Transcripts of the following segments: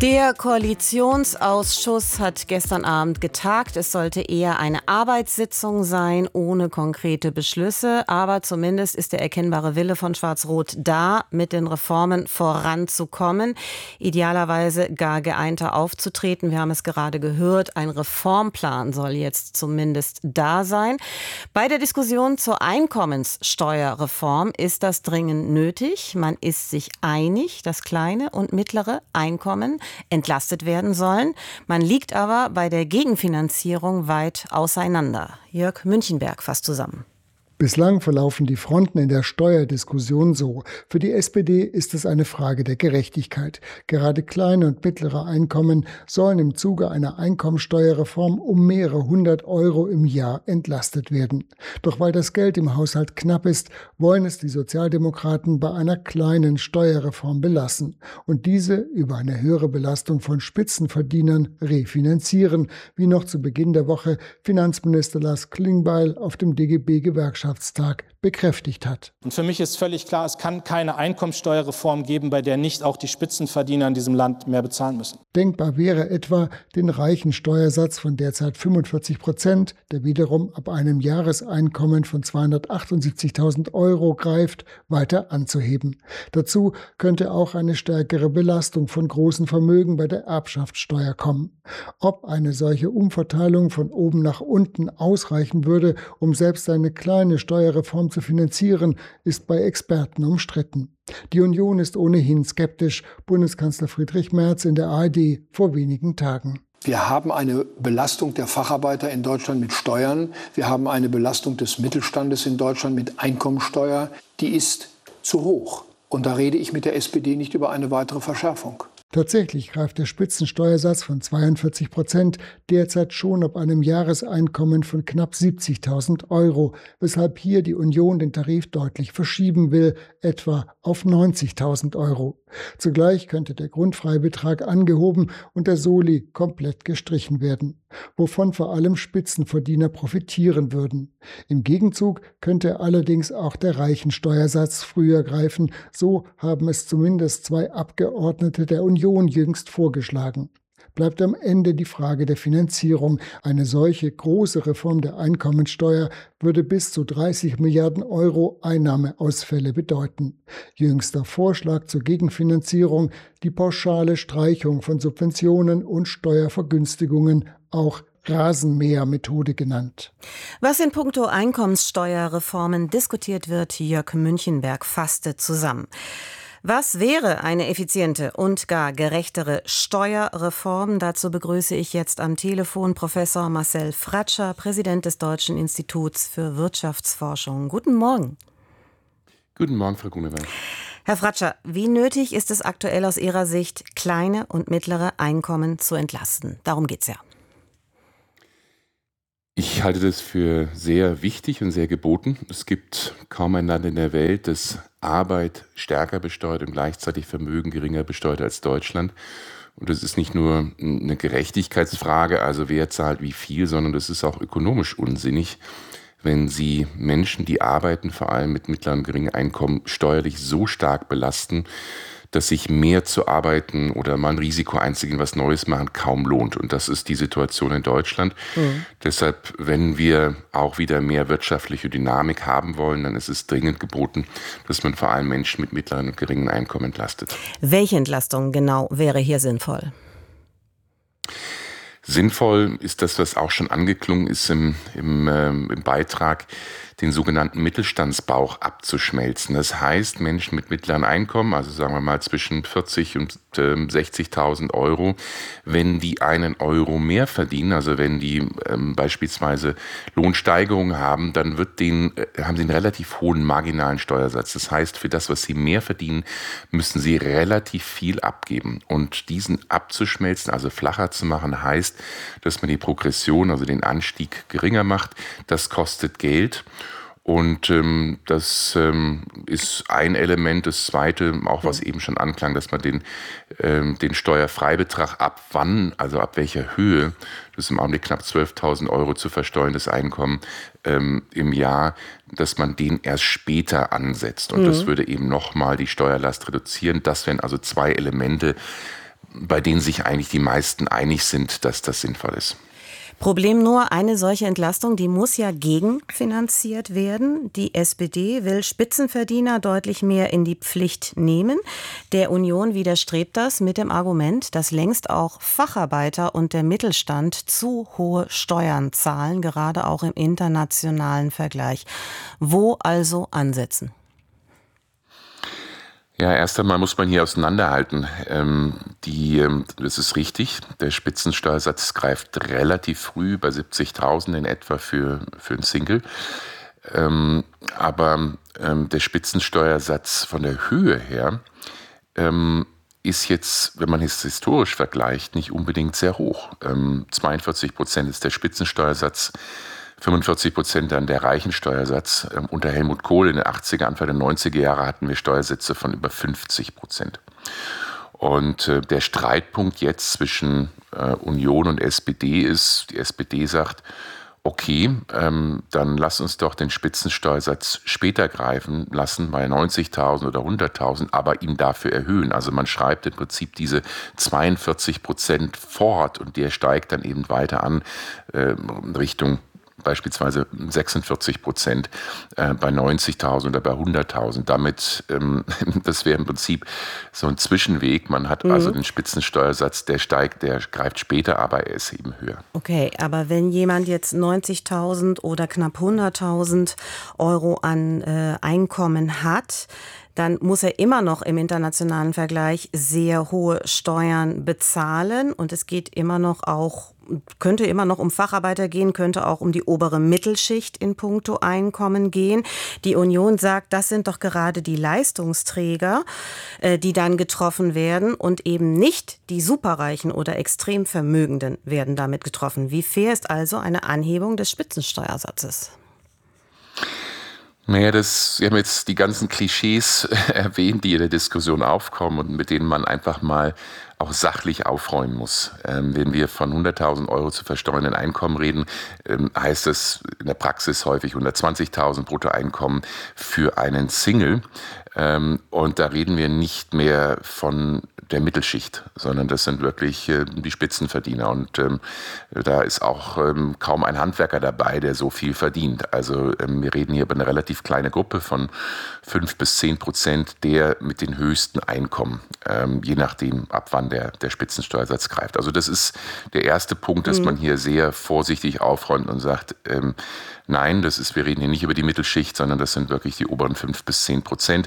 Der Koalitionsausschuss hat gestern Abend getagt. Es sollte eher eine Arbeitssitzung sein, ohne konkrete Beschlüsse. Aber zumindest ist der erkennbare Wille von Schwarz-Rot da, mit den Reformen voranzukommen. Idealerweise gar geeinter aufzutreten. Wir haben es gerade gehört. Ein Reformplan soll jetzt zumindest da sein. Bei der Diskussion zur Einkommenssteuerreform ist das dringend nötig. Man ist sich einig, dass kleine und mittlere Einkommen entlastet werden sollen. Man liegt aber bei der Gegenfinanzierung weit auseinander. Jörg Münchenberg fasst zusammen. Bislang verlaufen die Fronten in der Steuerdiskussion so. Für die SPD ist es eine Frage der Gerechtigkeit. Gerade kleine und mittlere Einkommen sollen im Zuge einer Einkommensteuerreform um mehrere hundert Euro im Jahr entlastet werden. Doch weil das Geld im Haushalt knapp ist, wollen es die Sozialdemokraten bei einer kleinen Steuerreform belassen und diese über eine höhere Belastung von Spitzenverdienern refinanzieren, wie noch zu Beginn der Woche Finanzminister Lars Klingbeil auf dem DGB-Gewerkschaftstag bekräftigt hat. Und für mich ist völlig klar, es kann keine Einkommensteuerreform geben, bei der nicht auch die Spitzenverdiener in diesem Land mehr bezahlen müssen. Denkbar wäre etwa, den reichen Steuersatz von derzeit 45%, der wiederum ab einem Jahreseinkommen von 278.000 Euro greift, weiter anzuheben. Dazu könnte auch eine stärkere Belastung von großen Vermögen bei der Erbschaftssteuer kommen. Ob eine solche Umverteilung von oben nach unten ausreichen würde, um selbst eine kleine Steuerreform zu finanzieren, ist bei Experten umstritten. Die Union ist ohnehin skeptisch, Bundeskanzler Friedrich Merz in der ARD vor wenigen Tagen. Wir haben eine Belastung der Facharbeiter in Deutschland mit Steuern. Wir haben eine Belastung des Mittelstandes in Deutschland mit Einkommensteuer. Die ist zu hoch. Und da rede ich mit der SPD nicht über eine weitere Verschärfung. Tatsächlich greift der Spitzensteuersatz von 42% derzeit schon ab einem Jahreseinkommen von knapp 70.000 Euro, weshalb hier die Union den Tarif deutlich verschieben will, etwa auf 90.000 Euro. Zugleich könnte der Grundfreibetrag angehoben und der Soli komplett gestrichen werden, wovon vor allem Spitzenverdiener profitieren würden. Im Gegenzug könnte allerdings auch der Reichensteuersatz früher greifen, so haben es zumindest 2 Abgeordnete der Union jüngst vorgeschlagen. Bleibt am Ende die Frage der Finanzierung. Eine solche große Reform der Einkommensteuer würde bis zu 30 Milliarden Euro Einnahmeausfälle bedeuten. Jüngster Vorschlag zur Gegenfinanzierung, die pauschale Streichung von Subventionen und Steuervergünstigungen, auch Rasenmähermethode genannt. Was in puncto Einkommenssteuerreformen diskutiert wird, Jörg Münchenberg fasste zusammen. Was wäre eine effiziente und gar gerechtere Steuerreform? Dazu begrüße ich jetzt am Telefon Professor Marcel Fratscher, Präsident des Deutschen Instituts für Wirtschaftsforschung. Guten Morgen. Guten Morgen, Frau Grunewald. Herr Fratscher, wie nötig ist es aktuell aus Ihrer Sicht, kleine und mittlere Einkommen zu entlasten? Darum geht's ja. Ich halte das für sehr wichtig und sehr geboten. Es gibt kaum ein Land in der Welt, das Arbeit stärker besteuert und gleichzeitig Vermögen geringer besteuert als Deutschland. Und das ist nicht nur eine Gerechtigkeitsfrage, also wer zahlt wie viel, sondern das ist auch ökonomisch unsinnig, wenn Sie Menschen, die arbeiten, vor allem mit mittleren und geringen Einkommen, steuerlich so stark belasten, dass sich mehr zu arbeiten oder mal ein Risiko einzugehen, was Neues machen, kaum lohnt. Und das ist die Situation in Deutschland. Deshalb, wenn wir auch wieder mehr wirtschaftliche Dynamik haben wollen, dann ist es dringend geboten, dass man vor allem Menschen mit mittleren und geringen Einkommen entlastet. Welche Entlastung genau wäre hier sinnvoll? Sinnvoll ist das, was auch schon angeklungen ist im Beitrag, den sogenannten Mittelstandsbauch abzuschmelzen. Das heißt, Menschen mit mittleren Einkommen, also sagen wir mal zwischen 40 und 60.000 Euro, wenn die einen Euro mehr verdienen, also wenn die beispielsweise Lohnsteigerungen haben, dann haben sie einen relativ hohen marginalen Steuersatz. Das heißt, für das, was sie mehr verdienen, müssen sie relativ viel abgeben. Und diesen abzuschmelzen, also flacher zu machen, heißt, dass man die Progression, also den Anstieg geringer macht. Das kostet Geld. Und das ist ein Element. Das zweite, auch was eben schon anklang, dass man den Steuerfreibetrag ab welcher Höhe, das ist im Augenblick knapp 12.000 Euro zu versteuerndes Einkommen im Jahr, dass man den erst später ansetzt. Und das würde eben nochmal die Steuerlast reduzieren. Das wären also 2 Elemente, bei denen sich eigentlich die meisten einig sind, dass das sinnvoll ist. Problem nur, eine solche Entlastung, die muss ja gegenfinanziert werden. Die SPD will Spitzenverdiener deutlich mehr in die Pflicht nehmen. Der Union widerstrebt das mit dem Argument, dass längst auch Facharbeiter und der Mittelstand zu hohe Steuern zahlen, gerade auch im internationalen Vergleich. Wo also ansetzen? Ja, erst einmal muss man hier auseinanderhalten. Das ist richtig, der Spitzensteuersatz greift relativ früh bei 70.000 in etwa für ein Single. Aber der Spitzensteuersatz von der Höhe her ist jetzt, wenn man es historisch vergleicht, nicht unbedingt sehr hoch. 42% ist der Spitzensteuersatz, 45% dann der Reichensteuersatz. Unter Helmut Kohl in den 80er, Anfang der 90er Jahre hatten wir Steuersätze von über 50%. Und der Streitpunkt jetzt zwischen Union und SPD ist, die SPD sagt, okay, dann lass uns doch den Spitzensteuersatz später greifen lassen, bei 90.000 oder 100.000, aber ihn dafür erhöhen. Also man schreibt im Prinzip diese 42% fort und der steigt dann eben weiter an Richtung beispielsweise 46% bei 90.000 oder bei 100.000. Damit, das wäre im Prinzip so ein Zwischenweg. Man hat also den Spitzensteuersatz, der greift später, aber er ist eben höher. Okay, aber wenn jemand jetzt 90.000 oder knapp 100.000 Euro an Einkommen hat, dann muss er immer noch im internationalen Vergleich sehr hohe Steuern bezahlen. Und es geht könnte immer noch um Facharbeiter gehen, könnte auch um die obere Mittelschicht in puncto Einkommen gehen. Die Union sagt, das sind doch gerade die Leistungsträger, die dann getroffen werden und eben nicht die Superreichen oder Extremvermögenden werden damit getroffen. Wie fair ist also eine Anhebung des Spitzensteuersatzes? Naja, Sie haben jetzt die ganzen Klischees erwähnt, die in der Diskussion aufkommen und mit denen man einfach mal auch sachlich aufräumen muss. Wenn wir von 100.000 Euro zu versteuernden Einkommen reden, heißt das in der Praxis häufig 120.000 Bruttoeinkommen für einen Single. Und da reden wir nicht mehr von der Mittelschicht, sondern das sind wirklich die Spitzenverdiener. Und da ist auch kaum ein Handwerker dabei, der so viel verdient. Also wir reden hier über eine relativ kleine Gruppe von 5-10% der mit den höchsten Einkommen, je nachdem, ab wann der Spitzensteuersatz greift. Also das ist der erste Punkt, dass man hier sehr vorsichtig aufräumt und sagt, nein, wir reden hier nicht über die Mittelschicht, sondern das sind wirklich die oberen 5-10%.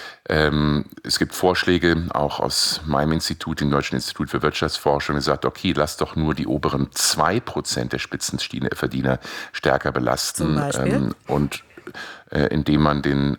Es gibt Vorschläge, auch aus meinem Institut, dem Deutschen Institut für Wirtschaftsforschung, gesagt, okay, lass doch nur die oberen 2% der Spitzenverdiener stärker belasten. Und indem man den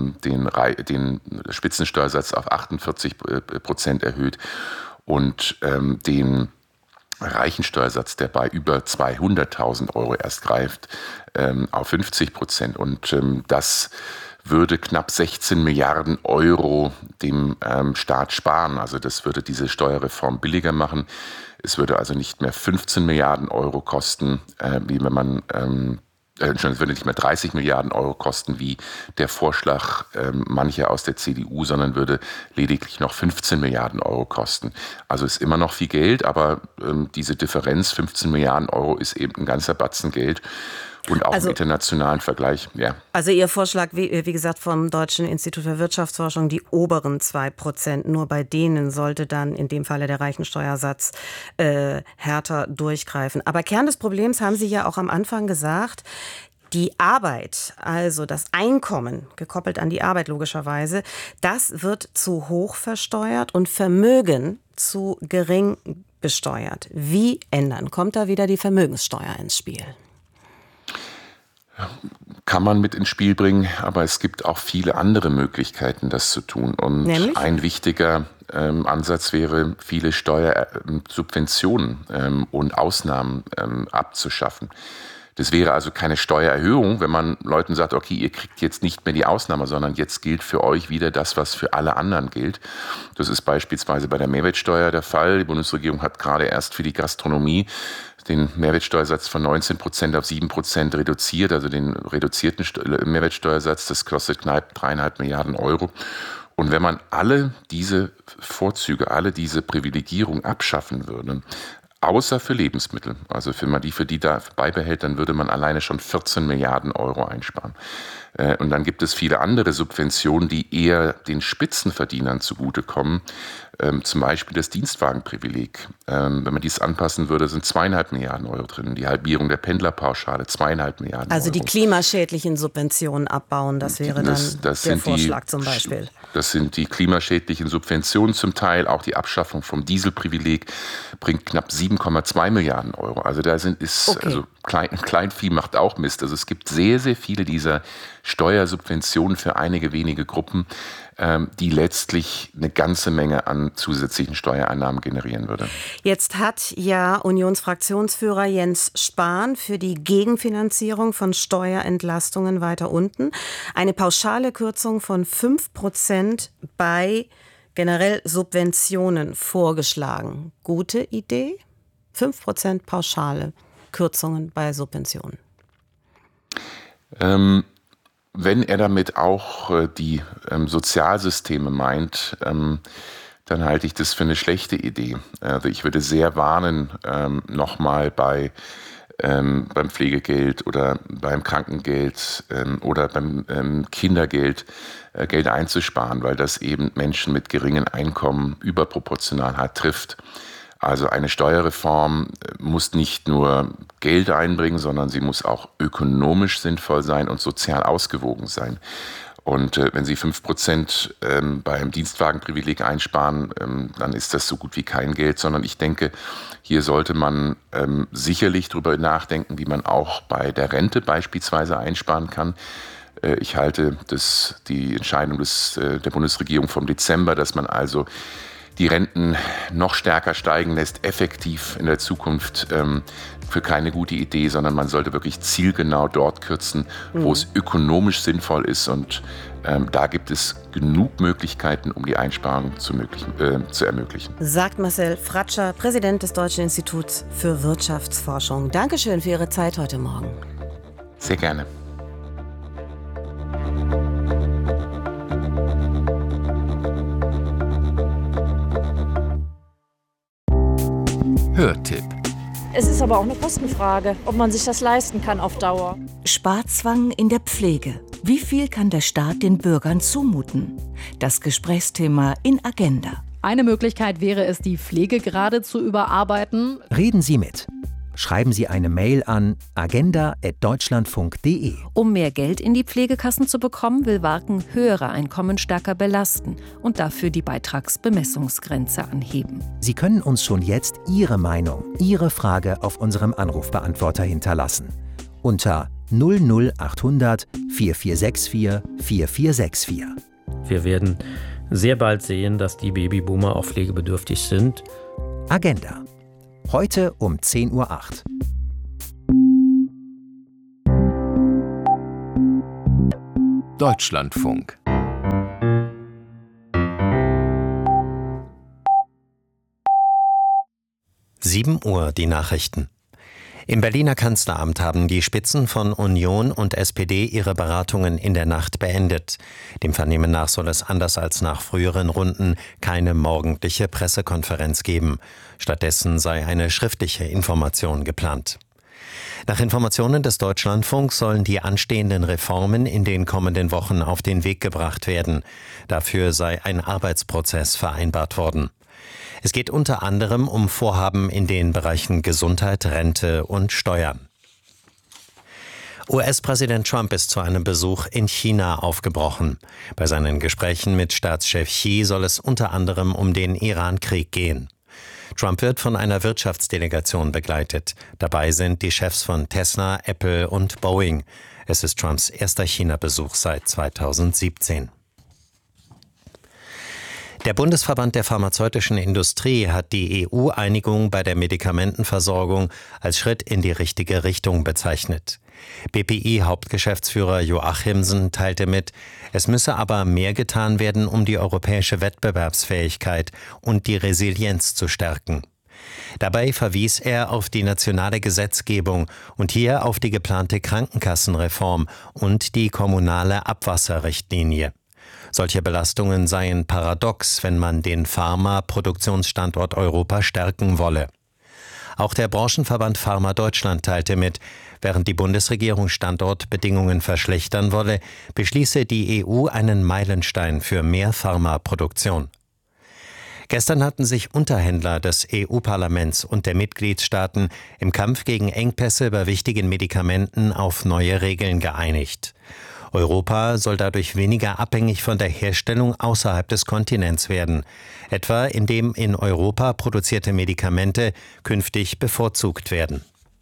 Spitzensteuersatz auf 48% erhöht und den Reichensteuersatz, der bei über 200.000 Euro erst greift, auf 50%. Und das würde knapp 16 Milliarden Euro dem Staat sparen. Also das würde diese Steuerreform billiger machen. Es würde also nicht mehr 15 Milliarden Euro kosten, wie wenn man es würde nicht mehr 30 Milliarden Euro kosten, wie der Vorschlag mancher aus der CDU, sondern würde lediglich noch 15 Milliarden Euro kosten. Also ist immer noch viel Geld, aber diese Differenz, 15 Milliarden Euro, ist eben ein ganzer Batzen Geld. Und auch im internationalen Vergleich, ja. Also Ihr Vorschlag, wie gesagt, vom Deutschen Institut für Wirtschaftsforschung, die oberen 2%, nur bei denen sollte dann in dem Falle der Reichensteuersatz härter durchgreifen. Aber Kern des Problems haben Sie ja auch am Anfang gesagt, die Arbeit, also das Einkommen, gekoppelt an die Arbeit logischerweise, das wird zu hoch versteuert und Vermögen zu gering besteuert. Wie ändern? Kommt da wieder die Vermögenssteuer ins Spiel? Kann man mit ins Spiel bringen, aber es gibt auch viele andere Möglichkeiten, das zu tun. Und nämlich? Ein wichtiger Ansatz wäre, viele Steuersubventionen und Ausnahmen abzuschaffen. Das wäre also keine Steuererhöhung, wenn man Leuten sagt, okay, ihr kriegt jetzt nicht mehr die Ausnahme, sondern jetzt gilt für euch wieder das, was für alle anderen gilt. Das ist beispielsweise bei der Mehrwertsteuer der Fall. Die Bundesregierung hat gerade erst für die Gastronomie den Mehrwertsteuersatz von 19% auf 7% reduziert, also den reduzierten Mehrwertsteuersatz. Das kostet knapp 3,5 Milliarden Euro. Und wenn man alle diese Vorzüge, alle diese Privilegierung abschaffen würde, außer für Lebensmittel, also für die da beibehält, dann würde man alleine schon 14 Milliarden Euro einsparen. Und dann gibt es viele andere Subventionen, die eher den Spitzenverdienern zugutekommen. Zum Beispiel das Dienstwagenprivileg. Wenn man dies anpassen würde, sind 2,5 Milliarden Euro drin. Die Halbierung der Pendlerpauschale, 2,5 Milliarden Euro. Also die klimaschädlichen Subventionen abbauen, das wäre dann der Vorschlag zum Beispiel. Das sind die klimaschädlichen Subventionen zum Teil. Auch die Abschaffung vom Dieselprivileg bringt knapp 7,2 Milliarden Euro. Also also Kleinvieh macht auch Mist. Also es gibt sehr, sehr viele dieser Steuersubventionen für einige wenige Gruppen, die letztlich eine ganze Menge an zusätzlichen Steuereinnahmen generieren würde. Jetzt hat ja Unionsfraktionsführer Jens Spahn für die Gegenfinanzierung von Steuerentlastungen weiter unten eine pauschale Kürzung von 5% bei generell Subventionen vorgeschlagen. Gute Idee? 5% pauschale Kürzungen bei Subventionen. Wenn er damit auch die Sozialsysteme meint, dann halte ich das für eine schlechte Idee. Also ich würde sehr warnen, nochmal beim Pflegegeld oder beim Krankengeld oder beim Kindergeld Geld einzusparen, weil das eben Menschen mit geringen Einkommen überproportional hart trifft. Also eine Steuerreform muss nicht nur Geld einbringen, sondern sie muss auch ökonomisch sinnvoll sein und sozial ausgewogen sein. Und wenn Sie 5% beim Dienstwagenprivileg einsparen, dann ist das so gut wie kein Geld, sondern ich denke, hier sollte man sicherlich darüber nachdenken, wie man auch bei der Rente beispielsweise einsparen kann. Ich halte die Entscheidung der Bundesregierung vom Dezember, dass man also die Renten noch stärker steigen lässt, effektiv in der Zukunft für keine gute Idee, sondern man sollte wirklich zielgenau dort kürzen, wo es ökonomisch sinnvoll ist. Und da gibt es genug Möglichkeiten, um die Einsparung zu ermöglichen. Sagt Marcel Fratscher, Präsident des Deutschen Instituts für Wirtschaftsforschung. Dankeschön für Ihre Zeit heute Morgen. Sehr gerne. Hörtipp. Es ist aber auch eine Kostenfrage, ob man sich das leisten kann auf Dauer. Sparzwang in der Pflege. Wie viel kann der Staat den Bürgern zumuten? Das Gesprächsthema in Agenda. Eine Möglichkeit wäre es, die Pflegegrade zu überarbeiten. Reden Sie mit. Schreiben Sie eine Mail an agenda@deutschlandfunk.de. Um mehr Geld in die Pflegekassen zu bekommen, will Warken höhere Einkommen stärker belasten und dafür die Beitragsbemessungsgrenze anheben. Sie können uns schon jetzt Ihre Meinung, Ihre Frage auf unserem Anrufbeantworter hinterlassen. Unter 00800 4464 4464. Wir werden sehr bald sehen, dass die Babyboomer auch pflegebedürftig sind. Agenda. Heute um 10:08 Uhr. Deutschlandfunk. Uhr die Nachrichten. Im Berliner Kanzleramt haben die Spitzen von Union und SPD ihre Beratungen in der Nacht beendet. Dem Vernehmen nach soll es anders als nach früheren Runden keine morgendliche Pressekonferenz geben. Stattdessen sei eine schriftliche Information geplant. Nach Informationen des Deutschlandfunks sollen die anstehenden Reformen in den kommenden Wochen auf den Weg gebracht werden. Dafür sei ein Arbeitsprozess vereinbart worden. Es geht unter anderem um Vorhaben in den Bereichen Gesundheit, Rente und Steuern. US-Präsident Trump ist zu einem Besuch in China aufgebrochen. Bei seinen Gesprächen mit Staatschef Xi soll es unter anderem um den Iran-Krieg gehen. Trump wird von einer Wirtschaftsdelegation begleitet. Dabei sind die Chefs von Tesla, Apple und Boeing. Es ist Trumps erster China-Besuch seit 2017. Der Bundesverband der pharmazeutischen Industrie hat die EU-Einigung bei der Medikamentenversorgung als Schritt in die richtige Richtung bezeichnet. BPI-Hauptgeschäftsführer Joachimsen teilte mit, es müsse aber mehr getan werden, um die europäische Wettbewerbsfähigkeit und die Resilienz zu stärken. Dabei verwies er auf die nationale Gesetzgebung und hier auf die geplante Krankenkassenreform und die kommunale Abwasserrichtlinie. Solche Belastungen seien paradox, wenn man den Pharma-Produktionsstandort Europa stärken wolle. Auch der Branchenverband Pharma Deutschland teilte mit, während die Bundesregierung Standortbedingungen verschlechtern wolle, beschließe die EU einen Meilenstein für mehr Pharmaproduktion. Gestern hatten sich Unterhändler des EU-Parlaments und der Mitgliedstaaten im Kampf gegen Engpässe bei wichtigen Medikamenten auf neue Regeln geeinigt. Europa soll dadurch weniger abhängig von der Herstellung außerhalb des Kontinents werden, etwa indem in Europa produzierte Medikamente künftig bevorzugt werden.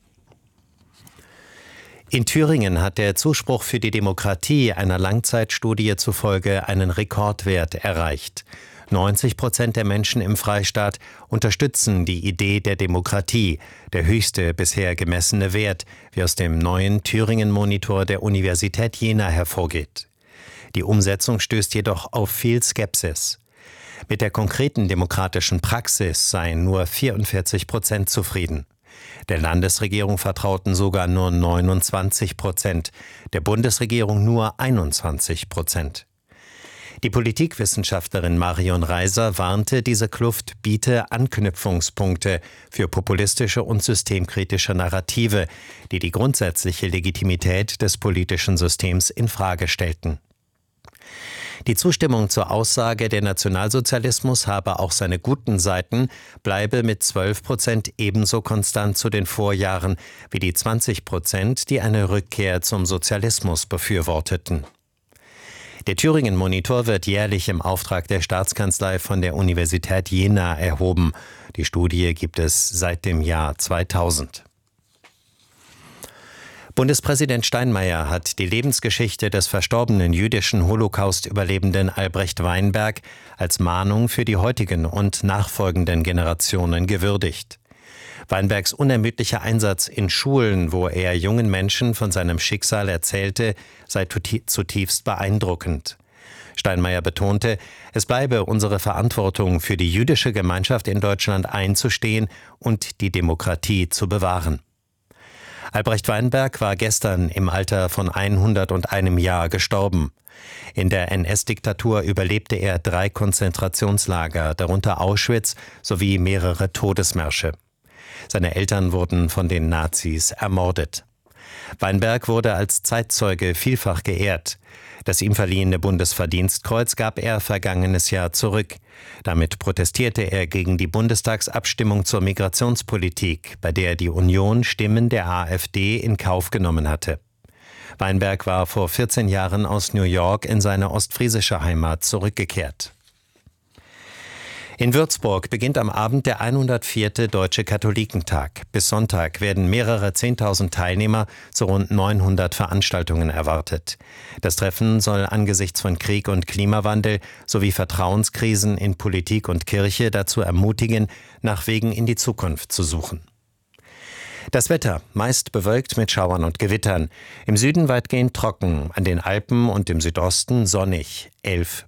In Thüringen hat der Zuspruch für die Demokratie einer Langzeitstudie zufolge einen Rekordwert erreicht. 90% der Menschen im Freistaat unterstützen die Idee der Demokratie, der höchste bisher gemessene Wert, wie aus dem neuen Thüringen-Monitor der Universität Jena hervorgeht. Die Umsetzung stößt jedoch auf viel Skepsis. Mit der konkreten demokratischen Praxis seien nur 44% zufrieden. Der Landesregierung vertrauten sogar nur 29%, der Bundesregierung nur 21%. Die Politikwissenschaftlerin Marion Reiser warnte, diese Kluft biete Anknüpfungspunkte für populistische und systemkritische Narrative, die die grundsätzliche Legitimität des politischen Systems infrage stellten. Die Zustimmung zur Aussage, der Nationalsozialismus habe auch seine guten Seiten, bleibe mit 12% ebenso konstant zu den Vorjahren wie die 20%, die eine Rückkehr zum Sozialismus befürworteten. Der Thüringen-Monitor wird jährlich im Auftrag der Staatskanzlei von der Universität Jena erhoben. Die Studie gibt es seit dem Jahr 2000. Bundespräsident Steinmeier hat die Lebensgeschichte des verstorbenen jüdischen Holocaust-Überlebenden Albrecht Weinberg als Mahnung für die heutigen und nachfolgenden Generationen gewürdigt. Weinbergs unermüdlicher Einsatz in Schulen, wo er jungen Menschen von seinem Schicksal erzählte, sei zutiefst beeindruckend. Steinmeier betonte, es bleibe unsere Verantwortung, für die jüdische Gemeinschaft in Deutschland einzustehen und die Demokratie zu bewahren. Albrecht Weinberg war gestern im Alter von 101 Jahr gestorben. In der NS-Diktatur überlebte er 3 Konzentrationslager, darunter Auschwitz sowie mehrere Todesmärsche. Seine Eltern wurden von den Nazis ermordet. Weinberg wurde als Zeitzeuge vielfach geehrt. Das ihm verliehene Bundesverdienstkreuz gab er vergangenes Jahr zurück. Damit protestierte er gegen die Bundestagsabstimmung zur Migrationspolitik, bei der die Union Stimmen der AfD in Kauf genommen hatte. Weinberg war vor 14 Jahren aus New York in seine ostfriesische Heimat zurückgekehrt. In Würzburg beginnt am Abend der 104. Deutsche Katholikentag. Bis Sonntag werden mehrere 10.000 Teilnehmer zu rund 900 Veranstaltungen erwartet. Das Treffen soll angesichts von Krieg und Klimawandel sowie Vertrauenskrisen in Politik und Kirche dazu ermutigen, nach Wegen in die Zukunft zu suchen. Das Wetter, meist bewölkt mit Schauern und Gewittern. Im Süden weitgehend trocken, an den Alpen und im Südosten sonnig, 11